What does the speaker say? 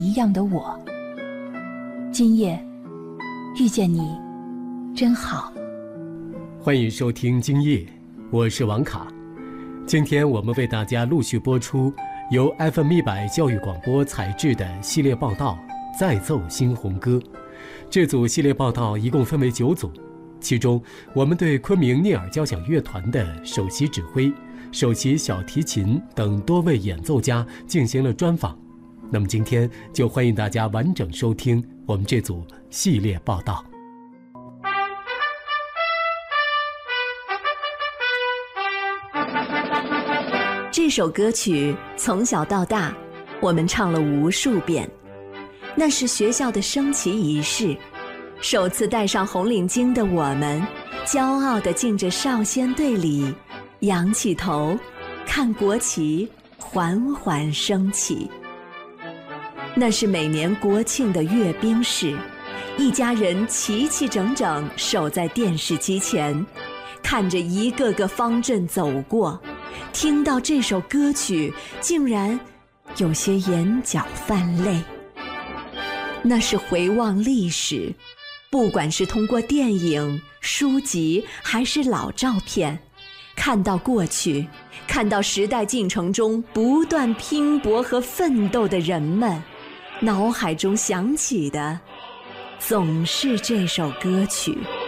一样的我。今夜遇见你真好。 欢迎收听今夜，我是王卡。今天我们为大家陆续播出由 FM100教育广播采制的系列报道《再奏新红歌》。这组系列报道一共分为9组，其中我们对昆明聂耳交响乐团的首席指挥、首席小提琴等多位演奏家进行了专访。那么今天就欢迎大家完整收听我们这组系列报道。 这首歌曲从小到大我们唱了无数遍，那是学校的升旗仪式，首次戴上红领巾的我们骄傲地进着少先队里，仰起头看国旗缓缓升起。那是每年国庆的阅兵式，一家人齐齐整整守在电视机前，看着一个个方阵走过，听到这首歌曲竟然有些眼角泛泪。那是回望历史，不管是通过电影、书籍还是老照片，看到过去，看到时代进程中不断拼搏和奋斗的人们，脑海中响起的总是这首歌曲。